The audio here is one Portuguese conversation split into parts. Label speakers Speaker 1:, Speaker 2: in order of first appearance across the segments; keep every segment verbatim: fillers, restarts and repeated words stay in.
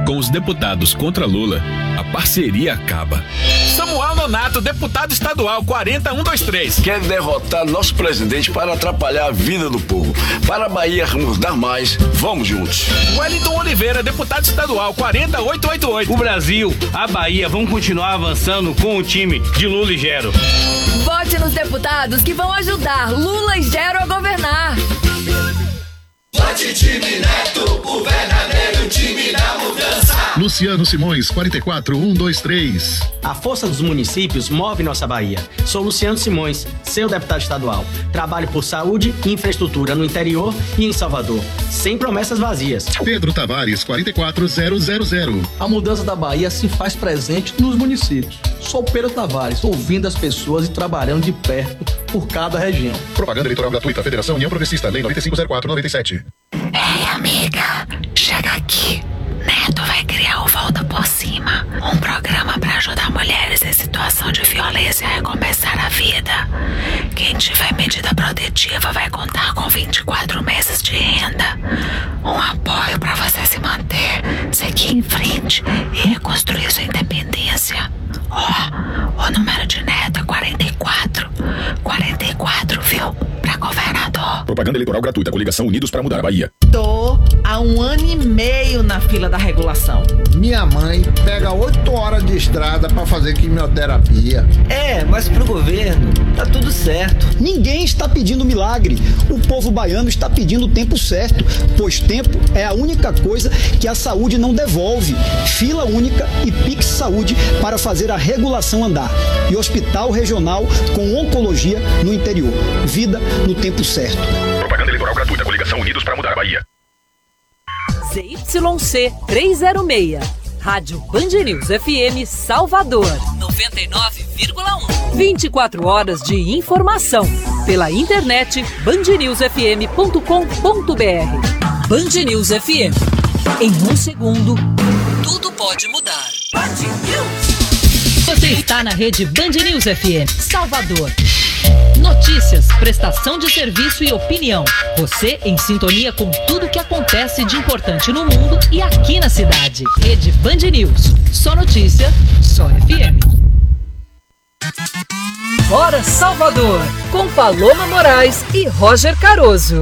Speaker 1: Com os deputados contra Lula, a parceria acaba.
Speaker 2: Samuel Nonato, deputado estadual quarenta um vinte e três.
Speaker 3: Quer derrotar nosso presidente para atrapalhar a vida do povo. Para a Bahia mudar mais, vamos juntos.
Speaker 2: Wellington Oliveira, deputado estadual quarenta oito oitenta e oito.
Speaker 4: O Brasil, a Bahia vão continuar avançando com o time de Lula e Gero.
Speaker 5: Vote nos deputados que vão ajudar Lula e Gero a governar.
Speaker 6: Vote time Neto, o verdadeiro time da mudança.
Speaker 7: Luciano Simões, quarenta e quatro um dois três.
Speaker 8: A força dos municípios move nossa Bahia. Sou Luciano Simões, seu deputado estadual. Trabalho por saúde e infraestrutura no interior e em Salvador, sem promessas vazias.
Speaker 7: Pedro Tavares, quarenta e quatro zero zero zero.
Speaker 9: A mudança da Bahia se faz presente nos municípios. Sou Pedro Tavares, ouvindo as pessoas e trabalhando de perto por cada região.
Speaker 7: Propaganda eleitoral gratuita, Federação União Progressista, Lei noventa e cinco zero quatro noventa e sete.
Speaker 10: Ei, amiga, chega aqui. Neto vai criar o Volta por Cima, um programa para ajudar mulheres em situação de violência a recomeçar a vida. Quem tiver medida protetiva vai contar com vinte e quatro meses de renda. Um apoio para você se manter, seguir em frente e reconstruir sua independência. Ó, oh, o número de Neto é quarenta e quatro. quarenta e quatro, viu? Pra governador.
Speaker 1: Propaganda eleitoral gratuita, coligação Unidos para mudar a Bahia.
Speaker 11: Tô há um ano e meio na fila da regulação.
Speaker 12: Minha mãe pega oito horas de estrada pra fazer quimioterapia.
Speaker 13: É, mas pro governo tá tudo certo.
Speaker 14: Ninguém está pedindo milagre. O povo baiano está pedindo o tempo certo, pois tempo é a única coisa que a saúde não devolve. Fila única e Pix Saúde para fazer a regulação andar. E hospital regional com oncologia no interior. Vida no tempo certo.
Speaker 1: Propaganda eleitoral gratuita, coligação Unidos para mudar a Bahia.
Speaker 15: Z Y C trezentos e seis, Rádio Band News F M Salvador, noventa e nove vírgula um. vinte e quatro horas de informação pela internet band news f m ponto com ponto b r. Band News F M. Em um segundo, tudo pode mudar. Band News. Você está na rede Band News F M Salvador. Notícias, prestação de serviço e opinião. Você em sintonia com tudo o que acontece de importante no mundo e aqui na cidade. Rede Band News. Só notícia, só F M. Bora Salvador, com Paloma Moraes e Roger Caroso.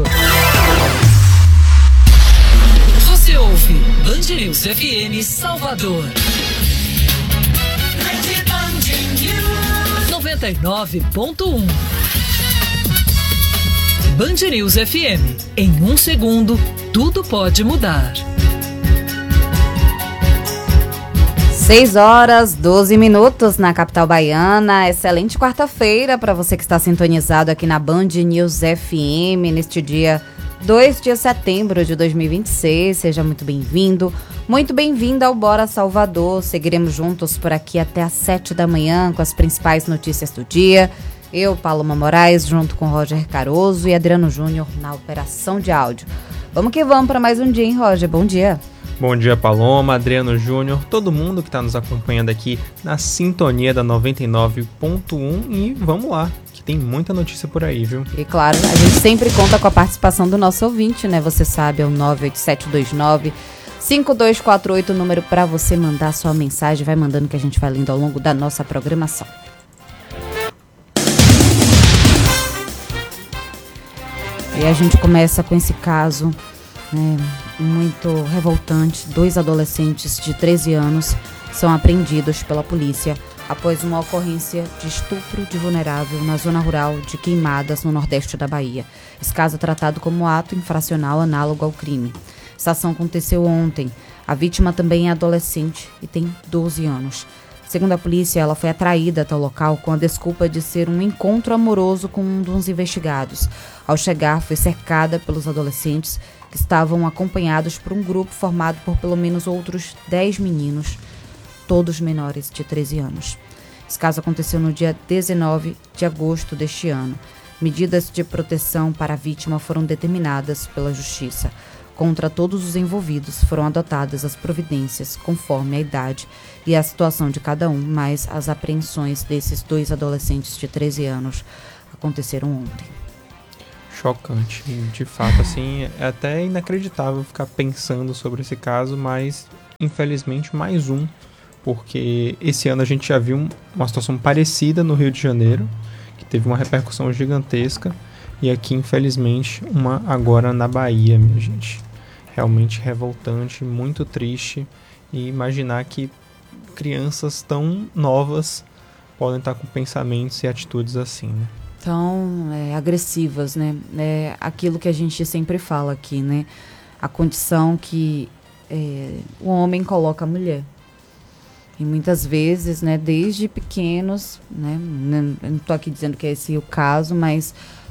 Speaker 15: Você ouve Band News F M Salvador. noventa e nove ponto um. Band News F M. Em um segundo, tudo pode mudar.
Speaker 16: seis horas, doze minutos na capital baiana. Excelente quarta-feira para você que está sintonizado aqui na Band News F M neste dia dois de setembro de dois mil e vinte e seis. Seja muito bem-vindo, muito bem-vinda ao Bora Salvador. Seguiremos juntos por aqui até às sete da manhã com as principais notícias do dia. Eu, Paloma Moraes, junto com Roger Caroso e Adriano Júnior na operação de áudio. Vamos que vamos para mais um dia, hein, Roger? Bom dia.
Speaker 17: Bom dia, Paloma, Adriano Júnior, todo mundo que está nos acompanhando aqui na sintonia da noventa e nove ponto um e vamos lá, que tem muita notícia por aí, viu?
Speaker 16: E claro, a gente sempre conta com a participação do nosso ouvinte, né? Você sabe, é o nove oito sete dois nove cinco dois quatro oito, o número para você mandar sua mensagem. Vai mandando que a gente vai lendo ao longo da nossa programação. E a gente começa com esse caso né, muito revoltante. Dois adolescentes de treze anos são apreendidos pela polícia após uma ocorrência de estupro de vulnerável na zona rural de Queimadas, no nordeste da Bahia. Esse caso é tratado como ato infracional análogo ao crime. Essa ação aconteceu ontem. A vítima também é adolescente e tem doze anos. Segundo a polícia, ela foi atraída até o local com a desculpa de ser um encontro amoroso com um dos investigados. Ao chegar, foi cercada pelos adolescentes que estavam acompanhados por um grupo formado por pelo menos outros dez meninos, todos menores de treze anos. Esse caso aconteceu no dia dezenove de agosto deste ano. Medidas de proteção para a vítima foram determinadas pela Justiça. Contra todos os envolvidos foram adotadas as providências conforme a idade e a situação de cada um, mas as apreensões desses dois adolescentes de treze anos aconteceram ontem.
Speaker 17: Chocante, de fato, assim, é até inacreditável ficar pensando sobre esse caso, mas infelizmente, mais um, porque esse ano a gente já viu uma situação parecida no Rio de Janeiro, que teve uma repercussão gigantesca, e aqui, infelizmente, uma agora na Bahia, minha gente. Realmente revoltante, muito triste, e imaginar que crianças tão novas podem estar com pensamentos e atitudes assim, né?
Speaker 16: Tão é, agressivas, né? É aquilo que a gente sempre fala aqui, né? A condição que é, o homem coloca a mulher. E muitas vezes, né, desde pequenos, né? Eu não estou aqui dizendo que esse é o caso, mas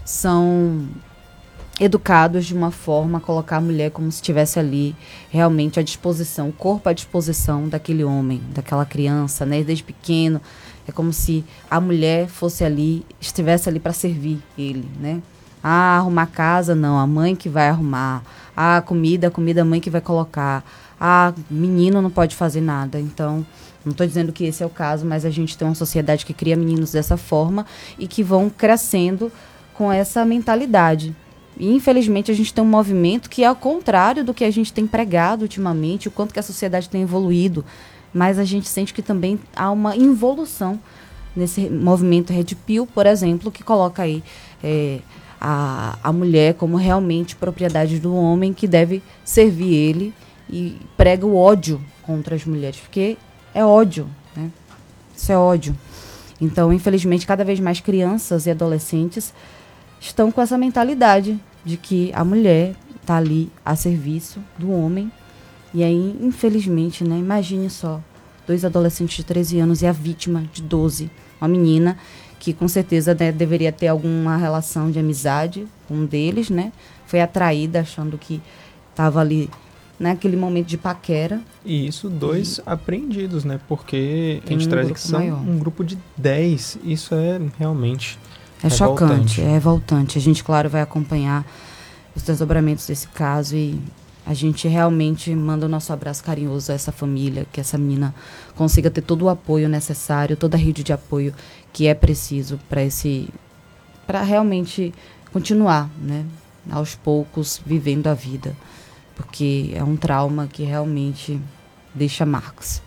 Speaker 16: são educados de uma forma a colocar a mulher como se estivesse ali realmente à disposição, o corpo à disposição daquele homem, daquela criança, né? Desde pequeno, é como se a mulher fosse ali, estivesse ali para servir ele, né? Ah, arrumar a casa, não, a mãe que vai arrumar. Ah, comida, a comida a mãe que vai colocar. Ah, menino não pode fazer nada. Então, não estou dizendo que esse é o caso, mas a gente tem uma sociedade que cria meninos dessa forma e que vão crescendo com essa mentalidade. E, infelizmente, a gente tem um movimento que é ao contrário do que a gente tem pregado ultimamente, o quanto que a sociedade tem evoluído. Mas a gente sente que também há uma involução nesse movimento Red Pill, por exemplo, que coloca aí é, a, a mulher como realmente propriedade do homem que deve servir ele e prega o ódio contra as mulheres, porque é ódio, né? Isso é ódio. Então, infelizmente, cada vez mais crianças e adolescentes estão com essa mentalidade de que a mulher está ali a serviço do homem. E aí, infelizmente, né, imagine só, dois adolescentes de treze anos e a vítima de doze, uma menina que com certeza, né, deveria ter alguma relação de amizade com um deles, né? Foi atraída achando que estava ali naquele momento de paquera.
Speaker 17: E isso, dois e... apreendidos, né? Porque
Speaker 16: Tem
Speaker 17: a gente
Speaker 16: um
Speaker 17: traz
Speaker 16: grupo
Speaker 17: que são
Speaker 16: maior.
Speaker 17: um grupo de dez. Isso é realmente
Speaker 16: É
Speaker 17: revoltante.
Speaker 16: chocante, é revoltante. A gente, claro, vai acompanhar os desdobramentos desse caso e a gente realmente manda o nosso abraço carinhoso a essa família, que essa menina consiga ter todo o apoio necessário, toda a rede de apoio que é preciso para esse, para realmente continuar, né, aos poucos vivendo a vida, porque é um trauma que realmente deixa marcas.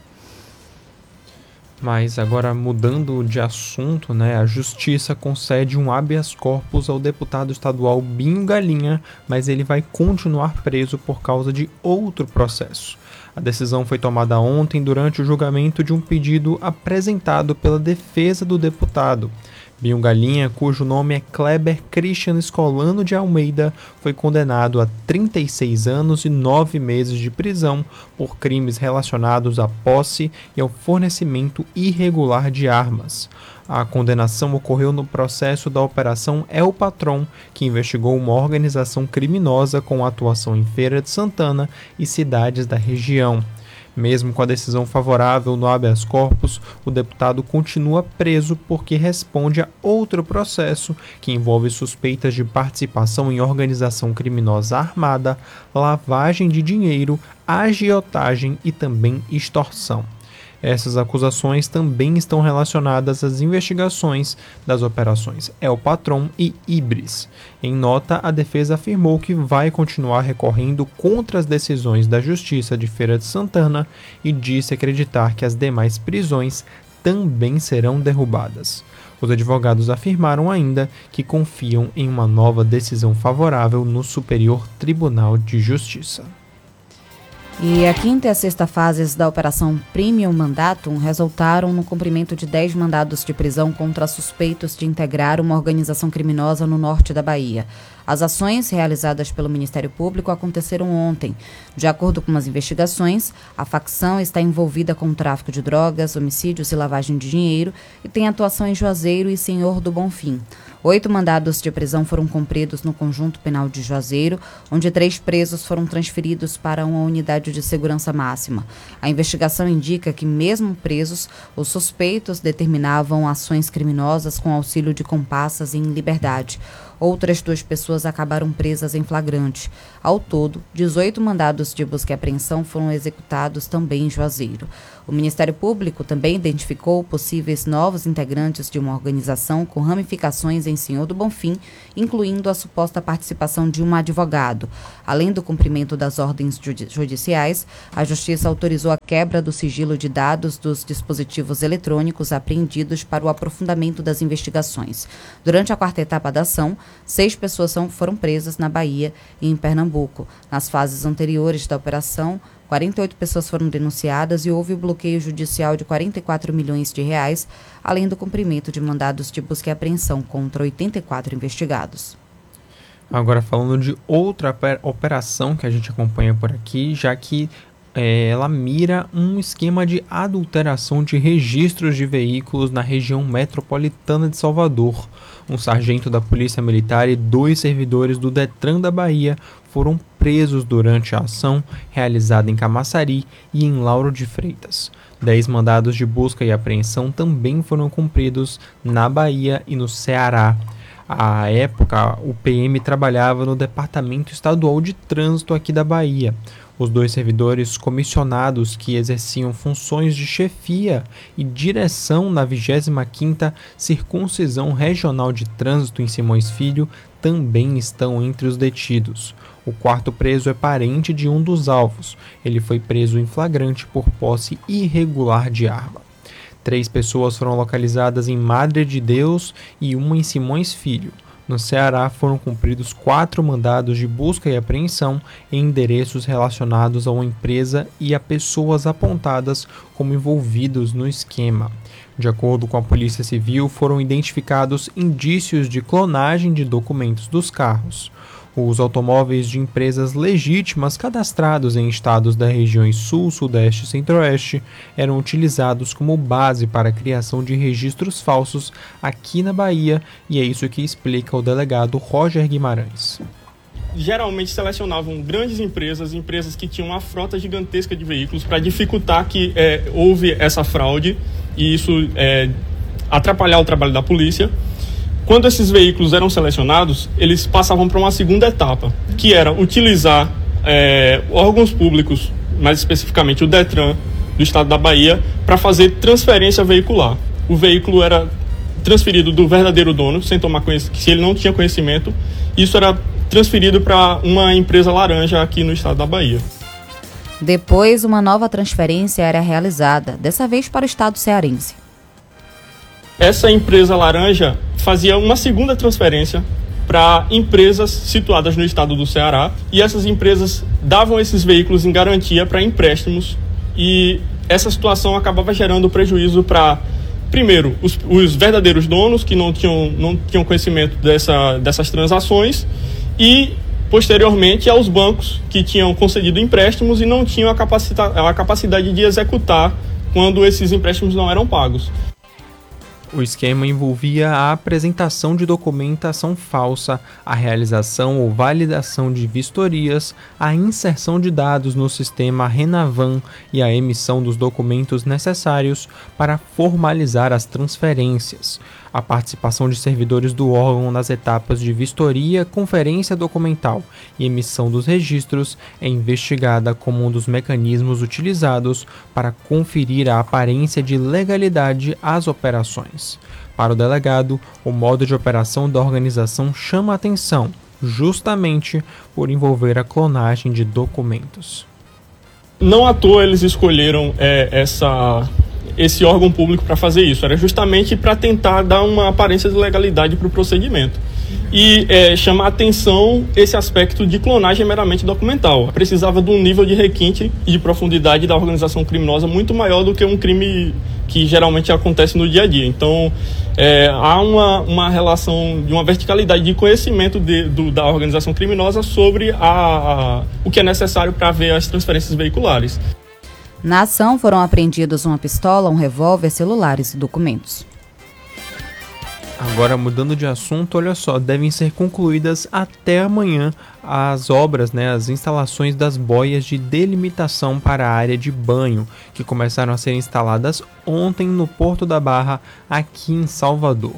Speaker 17: Mas agora, mudando de assunto, né, a Justiça concede um habeas corpus ao deputado estadual Binho Galinha, mas ele vai continuar preso por causa de outro processo. A decisão foi tomada ontem durante o julgamento de um pedido apresentado pela defesa do deputado. Binho Galinha, cujo nome é Kleber Christian Escolano de Almeida, foi condenado a trinta e seis anos e nove meses de prisão por crimes relacionados à posse e ao fornecimento irregular de armas. A condenação ocorreu no processo da Operação El Patrón, que investigou uma organização criminosa com atuação em Feira de Santana e cidades da região. Mesmo com a decisão favorável no habeas corpus, o deputado continua preso porque responde a outro processo que envolve suspeitas de participação em organização criminosa armada, lavagem de dinheiro, agiotagem e também extorsão. Essas acusações também estão relacionadas às investigações das operações El Patrón e Ibris. Em nota, a defesa afirmou que vai continuar recorrendo contra as decisões da Justiça de Feira de Santana e disse acreditar que as demais prisões também serão derrubadas. Os advogados afirmaram ainda que confiam em uma nova decisão favorável no Superior Tribunal de Justiça.
Speaker 16: E a quinta e a sexta fases da Operação Premium Mandatum resultaram no cumprimento de dez mandados de prisão contra suspeitos de integrar uma organização criminosa no norte da Bahia. As ações realizadas pelo Ministério Público aconteceram ontem. De acordo com as investigações, a facção está envolvida com tráfico de drogas, homicídios e lavagem de dinheiro e tem atuação em Juazeiro e Senhor do Bonfim. Oito mandados de prisão foram cumpridos no Conjunto Penal de Juazeiro, onde três presos foram transferidos para uma unidade de segurança máxima. A investigação indica que, mesmo presos, os suspeitos determinavam ações criminosas com auxílio de comparsas em liberdade. Outras duas pessoas acabaram presas em flagrante. Ao todo, dezoito mandados de busca e apreensão foram executados também em Juazeiro. O Ministério Público também identificou possíveis novos integrantes de uma organização com ramificações em Senhor do Bonfim, incluindo a suposta participação de um advogado. Além do cumprimento das ordens judiciais, a Justiça autorizou a quebra do sigilo de dados dos dispositivos eletrônicos apreendidos para o aprofundamento das investigações. Durante a quarta etapa da ação, seis pessoas são, foram presas na Bahia e em Pernambuco. Nas fases anteriores da operação, quarenta e oito pessoas foram denunciadas e houve o bloqueio judicial de quarenta e quatro milhões de reais, além do cumprimento de mandados de busca e apreensão contra oitenta e quatro investigados.
Speaker 17: Agora falando de outra operação que a gente acompanha por aqui, já que é, ela mira um esquema de adulteração de registros de veículos na região metropolitana de Salvador. Um sargento da Polícia Militar e dois servidores do Detran da Bahia foram presos durante a ação realizada em Camaçari e em Lauro de Freitas. Dez mandados de busca e apreensão também foram cumpridos na Bahia e no Ceará. À época, o P M trabalhava no Departamento Estadual de Trânsito aqui da Bahia. Os dois servidores comissionados que exerciam funções de chefia e direção na vigésima quinta Circuncisão Regional de Trânsito em Simões Filho também estão entre os detidos. O quarto preso é parente de um dos alvos. Ele foi preso em flagrante por posse irregular de arma. Três pessoas foram localizadas em Madre de Deus e uma em Simões Filho. No Ceará foram cumpridos quatro mandados de busca e apreensão em endereços relacionados a uma empresa e a pessoas apontadas como envolvidos no esquema. De acordo com a Polícia Civil, foram identificados indícios de clonagem de documentos dos carros. Os automóveis de empresas legítimas cadastrados em estados das regiões Sul, Sudeste e Centro-Oeste eram utilizados como base para a criação de registros falsos aqui na Bahia, e é isso que explica o delegado Roger Guimarães.
Speaker 18: Geralmente selecionavam grandes empresas, empresas que tinham uma frota gigantesca de veículos para dificultar que é, houve essa fraude e isso é, atrapalhar o trabalho da polícia. Quando esses veículos eram selecionados, eles passavam para uma segunda etapa, que era utilizar é, órgãos públicos, mais especificamente o Detran do estado da Bahia, para fazer transferência veicular. O veículo era transferido do verdadeiro dono, sem tomar conhecimento, se ele não tinha conhecimento, isso era transferido para uma empresa laranja aqui no estado da Bahia.
Speaker 16: Depois, uma nova transferência era realizada, dessa vez para o estado cearense.
Speaker 18: Essa empresa laranja fazia uma segunda transferência para empresas situadas no estado do Ceará, e essas empresas davam esses veículos em garantia para empréstimos, e essa situação acabava gerando prejuízo para, primeiro, os, os verdadeiros donos, que não tinham, não tinham conhecimento dessa, dessas transações, e posteriormente aos bancos que tinham concedido empréstimos e não tinham a, capacita- a capacidade de executar quando esses empréstimos não eram pagos.
Speaker 17: O esquema envolvia a apresentação de documentação falsa, a realização ou validação de vistorias, a inserção de dados no sistema Renavan e a emissão dos documentos necessários para formalizar as transferências. A participação de servidores do órgão nas etapas de vistoria, conferência documental e emissão dos registros é investigada como um dos mecanismos utilizados para conferir a aparência de legalidade às operações. Para o delegado, o modo de operação da organização chama a atenção, justamente por envolver a clonagem de documentos.
Speaker 18: Não à toa eles escolheram é, essa... esse órgão público para fazer isso, era justamente para tentar dar uma aparência de legalidade para o procedimento e é, chamar a atenção esse aspecto de clonagem meramente documental. Precisava de um nível de requinte e de profundidade da organização criminosa muito maior do que um crime que geralmente acontece no dia a dia. Então é, há uma, uma relação de uma verticalidade de conhecimento de, do, da organização criminosa sobre a, a, o que é necessário para ver as transferências veiculares.
Speaker 16: Na ação foram apreendidos uma pistola, um revólver, celulares e documentos.
Speaker 17: Agora, mudando de assunto, olha só, devem ser concluídas até amanhã as obras, né, as instalações das boias de delimitação para a área de banho, que começaram a ser instaladas ontem no Porto da Barra, aqui em Salvador.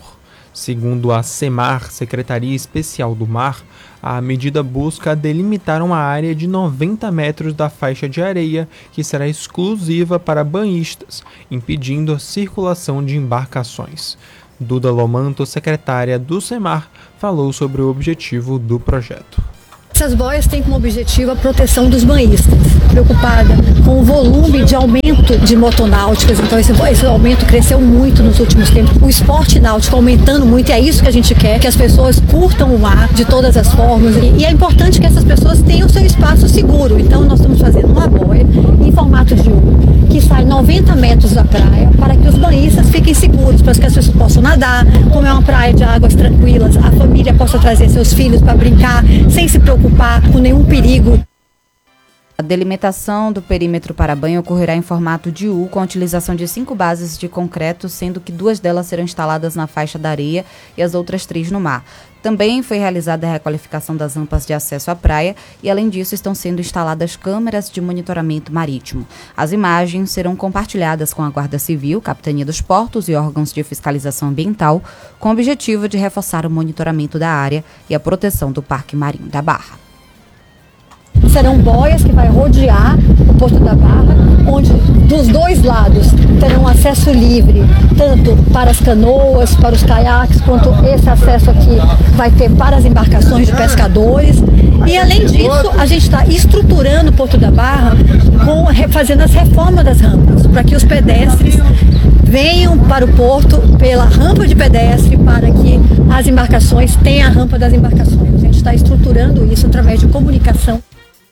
Speaker 17: Segundo a SEMAR, Secretaria Especial do Mar, a medida busca delimitar uma área de noventa metros da faixa de areia que será exclusiva para banhistas, impedindo a circulação de embarcações. Duda Lomanto, secretária do SEMAR, falou sobre o objetivo do projeto.
Speaker 19: Essas boias têm como objetivo a proteção dos banhistas, preocupada com o volume de aumento de motonáuticas, então esse, esse aumento cresceu muito nos últimos tempos, o esporte náutico aumentando muito, e é isso que a gente quer, que as pessoas curtam o mar de todas as formas, e, e é importante que essas pessoas tenham seu espaço seguro, então nós estamos fazendo uma boia em formato de U, que sai noventa metros da praia, para que os banhistas fiquem seguros, para que as pessoas possam nadar, como é uma praia de águas tranquilas, a família possa trazer seus filhos para brincar, sem se preocupar com nenhum perigo.
Speaker 16: A delimitação do perímetro para banho ocorrerá em formato de U, com a utilização de cinco bases de concreto, sendo que duas delas serão instaladas na faixa da areia e as outras três no mar. Também foi realizada a requalificação das rampas de acesso à praia e, além disso, estão sendo instaladas câmeras de monitoramento marítimo. As imagens serão compartilhadas com a Guarda Civil, Capitania dos Portos e órgãos de fiscalização ambiental, com o objetivo de reforçar o monitoramento da área e a proteção do Parque Marinho da Barra.
Speaker 19: Serão boias que vai rodear o Porto da Barra, onde dos dois lados terão acesso livre, tanto para as canoas, para os caiaques, quanto esse acesso aqui vai ter para as embarcações de pescadores. E além disso, a gente está estruturando o Porto da Barra, com, fazendo as reformas das rampas, para que os pedestres venham para o porto pela rampa de pedestre, para que as embarcações tenham a rampa das embarcações. A gente está estruturando isso através de comunicação.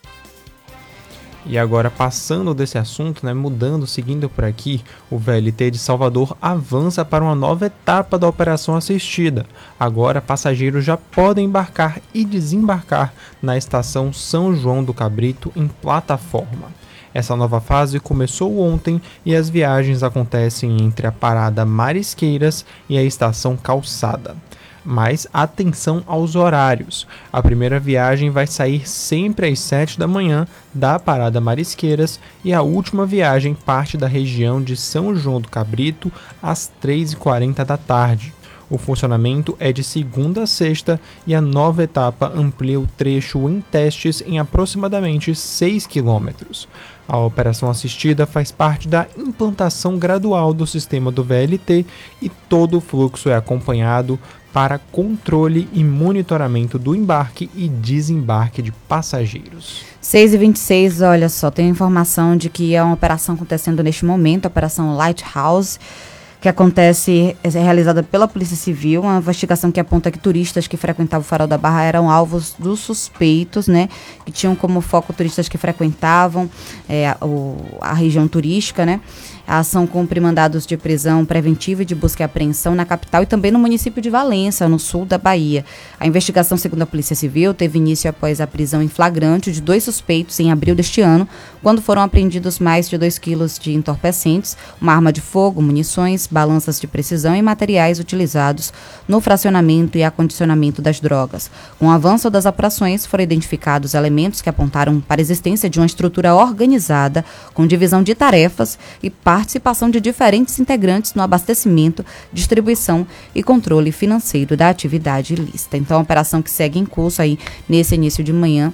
Speaker 17: E agora, passando desse assunto, né, mudando, seguindo por aqui, o V L T de Salvador avança para uma nova etapa da operação assistida. Agora, passageiros já podem embarcar e desembarcar na estação São João do Cabrito em plataforma. Essa nova fase começou ontem e as viagens acontecem entre a parada Marisqueiras e a estação Calçada. Mas atenção aos horários. A primeira viagem vai sair sempre às sete da manhã da parada Marisqueiras e a última viagem parte da região de São João do Cabrito às três e quarenta da tarde. O funcionamento é de segunda a sexta e a nova etapa amplia o trecho em testes em aproximadamente seis quilômetros. A operação assistida faz parte da implantação gradual do sistema do V L T e todo o fluxo é acompanhado para controle e monitoramento do embarque e desembarque de passageiros.
Speaker 16: seis e vinte e seis, olha só, tem informação de que é uma operação acontecendo neste momento, a Operação Lighthouse, que acontece, é realizada pela Polícia Civil, uma investigação que aponta que turistas que frequentavam o Farol da Barra eram alvos dos suspeitos, né, que tinham como foco turistas que frequentavam é, a, o, a região turística, né. A ação cumpre mandados de prisão preventiva e de busca e apreensão na capital e também no município de Valença, no sul da Bahia. A investigação, segundo a Polícia Civil, teve início após a prisão em flagrante de dois suspeitos em abril deste ano, quando foram apreendidos mais de dois quilos de entorpecentes, uma arma de fogo, munições, balanças de precisão e materiais utilizados no fracionamento e acondicionamento das drogas. Com o avanço das operações, foram identificados elementos que apontaram para a existência de uma estrutura organizada, com divisão de tarefas e participação de diferentes integrantes no abastecimento, distribuição e controle financeiro da atividade ilícita. Então, a operação que segue em curso aí nesse início de manhã,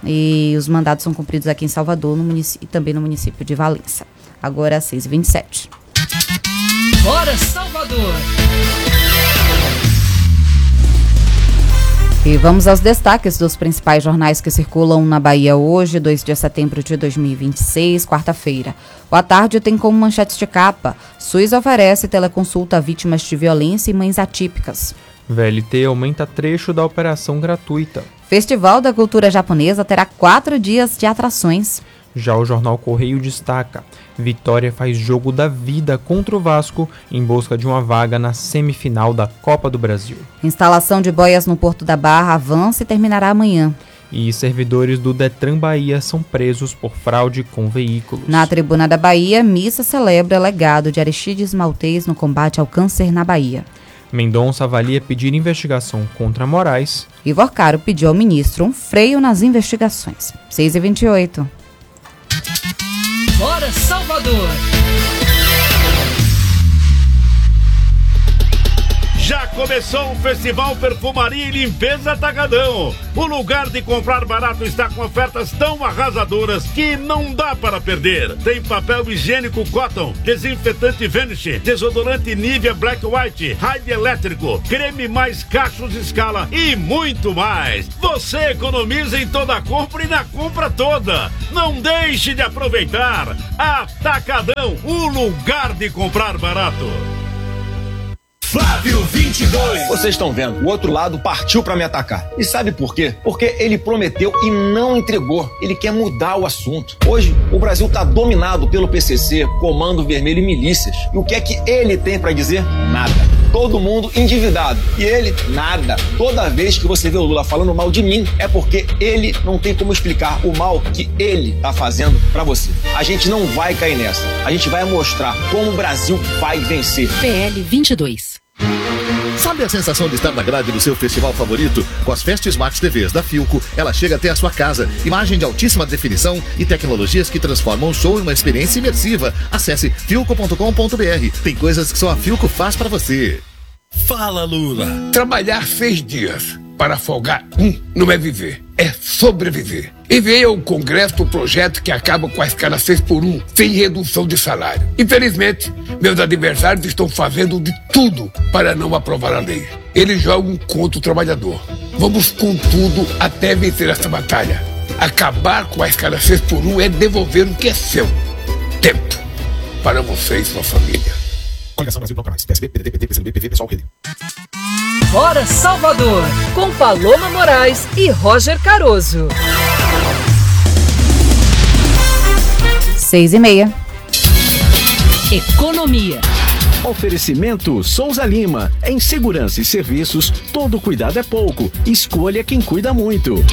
Speaker 16: e os mandados são cumpridos aqui em Salvador no e também no município de Valença. Agora, às seis e vinte e sete.
Speaker 15: Bora, Salvador!
Speaker 16: E vamos aos destaques dos principais jornais que circulam na Bahia hoje, dois de setembro de dois mil e vinte e seis, quarta-feira. O À Tarde tem como manchetes de capa: SUS oferece teleconsulta a vítimas de violência e mães atípicas.
Speaker 17: V L T aumenta trecho da operação gratuita.
Speaker 16: Festival da Cultura Japonesa terá quatro dias de atrações.
Speaker 17: Já o jornal Correio destaca: Vitória faz jogo da vida contra o Vasco em busca de uma vaga na semifinal da Copa do Brasil.
Speaker 16: Instalação de boias no Porto da Barra avança e terminará amanhã.
Speaker 17: E servidores do Detran Bahia são presos por fraude com veículos.
Speaker 16: Na Tribuna da Bahia, missa celebra legado de Aristides Maltês no combate ao câncer na Bahia.
Speaker 17: Mendonça avalia pedir investigação contra Moraes.
Speaker 16: Ivor Caro pediu ao ministro um freio nas investigações. seis e vinte e oito.
Speaker 15: Bora, Salvador!
Speaker 20: Já começou o Festival Perfumaria e Limpeza Atacadão. O lugar de comprar barato está com ofertas tão arrasadoras que não dá para perder. Tem papel higiênico Cotton, desinfetante Vanish, desodorante Nivea Black White, Raid elétrico, creme mais cachos Escala e muito mais. Você economiza em toda a compra e na compra toda. Não deixe de aproveitar. Atacadão, o lugar de comprar barato.
Speaker 21: Flávio vinte e dois. Vocês estão vendo, o outro lado partiu pra me atacar. E sabe por quê? Porque ele prometeu e não entregou. Ele quer mudar o assunto. Hoje, o Brasil tá dominado pelo P C C, Comando Vermelho e milícias. E o que é que ele tem pra dizer? Nada. Todo mundo endividado. E ele, nada. Toda vez que você vê o Lula falando mal de mim, é porque ele não tem como explicar o mal que ele tá fazendo pra você. A gente não vai cair nessa. A gente vai mostrar como o Brasil vai vencer.
Speaker 22: P L vinte e dois.
Speaker 7: Sabe a sensação de estar na grade do seu festival favorito? Com as Fast Smart T Vs da Philco, ela chega até a sua casa. Imagem de altíssima definição e tecnologias que transformam o show em uma experiência imersiva. Acesse philco ponto com ponto b r. Tem coisas que só a Philco faz pra você.
Speaker 23: Fala, Lula. Trabalhar seis dias para folgar um não é viver, é sobreviver. Enviei ao Congresso o projeto que acaba com a escala seis por um, sem redução de salário. Infelizmente, meus adversários estão fazendo de tudo para não aprovar a lei. Eles jogam contra o trabalhador. Vamos com tudo até vencer essa batalha. Acabar com a escala seis por um é devolver o que é seu. Tempo para você e sua família.
Speaker 7: Coligação Brasil Canais, P S B, P D T, P T, P C B, P V, Pessoal, Rede.
Speaker 15: Bora Salvador, com Paloma Moraes e Roger Caroso.
Speaker 16: Seis e meia.
Speaker 22: Economia.
Speaker 24: Oferecimento Souza Lima. Em segurança e serviços, todo cuidado é pouco. Escolha quem cuida muito.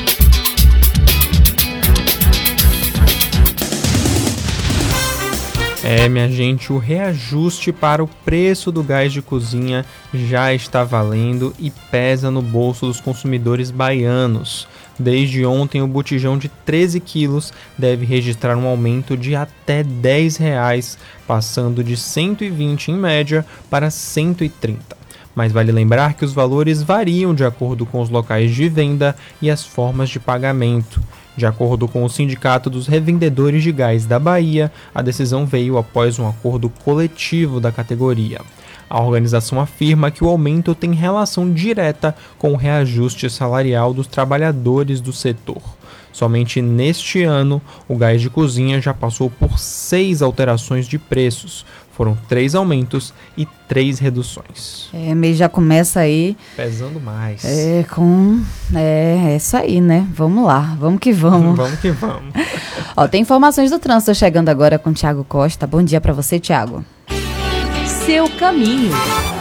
Speaker 17: É, minha gente, o reajuste para o preço do gás de cozinha já está valendo e pesa no bolso dos consumidores baianos. Desde ontem, o botijão de treze quilos deve registrar um aumento de até dez reais, passando de cento e vinte em média para cento e trinta. Mas vale lembrar que os valores variam de acordo com os locais de venda e as formas de pagamento. De acordo com o Sindicato dos Revendedores de Gás da Bahia, a decisão veio após um acordo coletivo da categoria. A organização afirma que o aumento tem relação direta com o reajuste salarial dos trabalhadores do setor. Somente neste ano, o gás de cozinha já passou por seis alterações de preços. Foram três aumentos e três reduções.
Speaker 16: É, mês já começa aí...
Speaker 17: pesando mais.
Speaker 16: É, com... É, é isso aí, né? Vamos lá, vamos que vamos.
Speaker 17: Vamos que vamos.
Speaker 16: Ó, tem informações do trânsito chegando agora com o Thiago Costa. Bom dia pra você, Thiago.
Speaker 15: Seu caminho.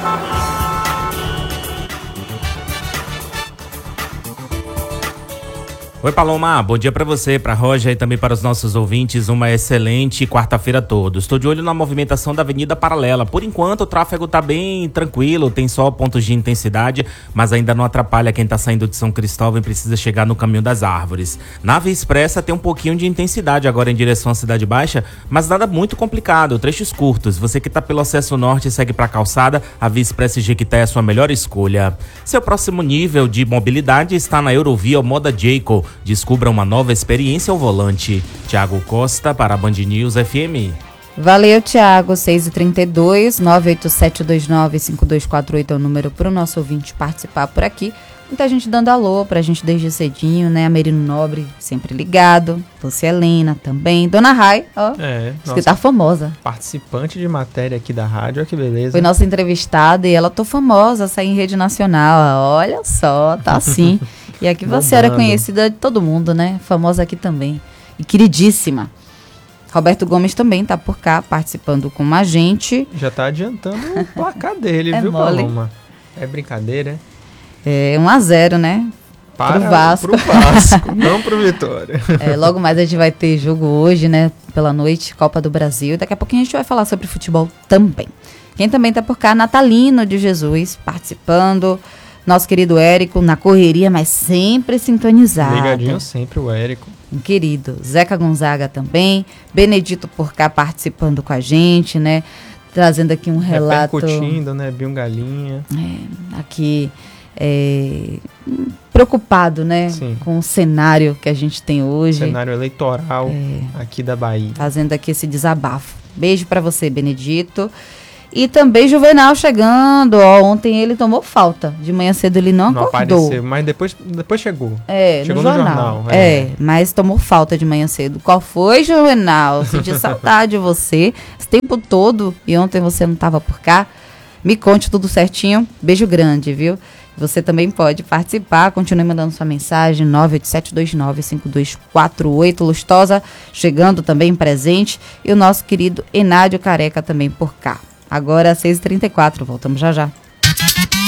Speaker 25: Oi, Paloma, bom dia para você, para Roger e também para os nossos ouvintes. Uma excelente quarta-feira a todos. Estou de olho na movimentação da Avenida Paralela. Por enquanto, o tráfego está bem tranquilo, tem só pontos de intensidade, mas ainda não atrapalha quem está saindo de São Cristóvão e precisa chegar no Caminho das Árvores. Na Via Expressa tem um pouquinho de intensidade agora em direção à Cidade Baixa, mas nada muito complicado, trechos curtos. Você que está pelo acesso norte e segue para a calçada, a Via Expressa Jequité é a sua melhor escolha. Seu próximo nível de mobilidade está na Eurovia Moda Jayco. Descubra uma nova experiência ao volante. Thiago Costa para a Band News F M.
Speaker 16: Valeu, Thiago. seis e trinta e dois, nove oito sete dois nove cinco dois quatro oito é o número para o nosso ouvinte participar por aqui. Muita gente dando alô pra gente desde cedinho, né? A Merino Nobre sempre ligado. Lucia Helena também. Dona Rai, ó.
Speaker 17: É.
Speaker 16: Diz que tá famosa.
Speaker 17: Participante de matéria aqui da rádio, olha que beleza.
Speaker 16: Foi nossa entrevistada e ela tô famosa, saí em rede nacional. Olha só, tá assim. E aqui você era conhecida de todo mundo, né? Famosa aqui também. E queridíssima. Roberto Gomes também tá por cá, participando com a gente.
Speaker 17: Já tá adiantando o placar dele,
Speaker 16: é
Speaker 17: viu,
Speaker 16: mole.
Speaker 17: Paloma? É brincadeira,
Speaker 16: é? É um a zero, né?
Speaker 17: Para
Speaker 16: pro Vasco.
Speaker 17: Pro Vasco, não pro Vitória.
Speaker 16: É, logo mais a gente vai ter jogo hoje, né? Pela noite, Copa do Brasil. Daqui a pouquinho a gente vai falar sobre futebol também. Quem também tá por cá, Natalino de Jesus, participando. Nosso querido Érico, na correria, mas sempre sintonizado.
Speaker 17: Ligadinho sempre o Érico.
Speaker 16: Um querido. Zeca Gonzaga também. Benedito por cá participando com a gente, né? trazendo aqui um relato.
Speaker 17: Repercutindo, né? Binho Galinha.
Speaker 16: É, aqui, é, preocupado, né?
Speaker 17: Sim.
Speaker 16: Com o cenário que a gente tem hoje.
Speaker 17: Cenário eleitoral
Speaker 16: é,
Speaker 17: aqui da Bahia.
Speaker 16: Fazendo aqui esse desabafo. Beijo pra você, Benedito. E também Juvenal chegando, ó, ontem ele tomou falta, de manhã cedo ele não,
Speaker 17: não
Speaker 16: acordou.
Speaker 17: Apareceu, mas depois, depois chegou.
Speaker 16: É,
Speaker 17: chegou
Speaker 16: no
Speaker 17: no
Speaker 16: jornal.
Speaker 17: jornal.
Speaker 16: É.
Speaker 17: é,
Speaker 16: mas tomou falta de manhã cedo. Qual foi, Juvenal? Senti saudade de você esse tempo todo e ontem você não estava por cá. Me conte tudo certinho. Beijo grande, viu? Você também pode participar, continue mandando sua mensagem, nove oito sete dois nove cinco dois quatro oito, Lustosa chegando também presente, e o nosso querido Enádio Careca também por cá. Agora, seis e trinta e quatro, voltamos já já.